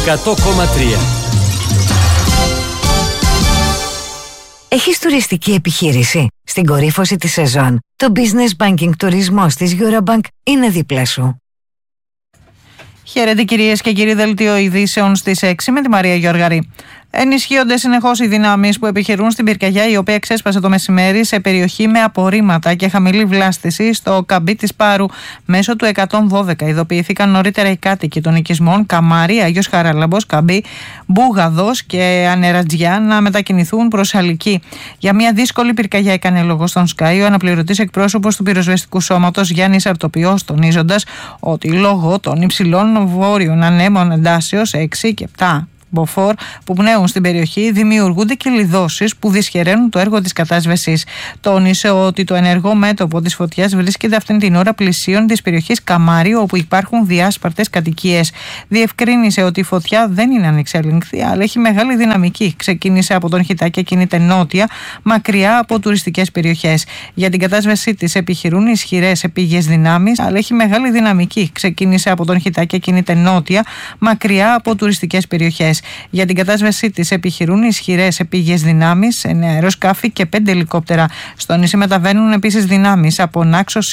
100,3. Έχεις τουριστική επιχείρηση? Στην κορύφωση της σεζόν, το Business Banking τουρισμός της Eurobank είναι δίπλα σου. Χαίρετε κυρίες και κύριοι, δελτίο ειδήσεων στις 6 με τη Μαρία Γιώργαρη. Ενισχύονται συνεχώς οι δυνάμεις που επιχειρούν στην πυρκαγιά, η οποία ξέσπασε το μεσημέρι σε περιοχή με απορρίμματα και χαμηλή βλάστηση στο Καμπί της Πάρου. Μέσω του 112 ειδοποιήθηκαν νωρίτερα οι κάτοικοι των οικισμών Καμάρι, Άγιος Χαράλαμπος, Καμπί, Μπούγαδος και Ανερατζιά να μετακινηθούν προς Αλική. Για μια δύσκολη πυρκαγιά έκανε λόγο στον Sky ο αναπληρωτής εκπρόσωπος του πυροσβεστικού σώματος Γιάννης Αρτοπιός, τονίζοντας ότι λόγω των υψηλών βόρειων ανέμων εντάσεως 6 και 7 μποφόρ που πνέουν στην περιοχή, δημιουργούνται κυλιδώσεις που δυσχεραίνουν το έργο της κατάσβεσης. Τόνισε ότι το ενεργό μέτωπο της φωτιάς βρίσκεται αυτήν την ώρα πλησίον της περιοχής Καμάρι, όπου υπάρχουν διάσπαρτες κατοικίες. Διευκρίνησε ότι η φωτιά δεν είναι ανεξέλεγκτη, αλλά έχει μεγάλη δυναμική. Ξεκίνησε από τον Χιτά και κινείται νότια, μακριά από τουριστικές περιοχές. Για την κατάσβεσή της επιχειρούν ισχυρές επίγειες δυνάμεις, αλλά έχει μεγάλη δυναμική. Ξεκίνησε από τον Χιτά και κινείται νότια, μακριά από τουριστικές περιοχές. Για την κατάσβεσή της επιχειρούν ισχυρές επίγειες δυνάμεις, 9 αεροσκάφη και 5 ελικόπτερα. Στο νησί μεταβαίνουν επίσης δυνάμεις από Νάξο,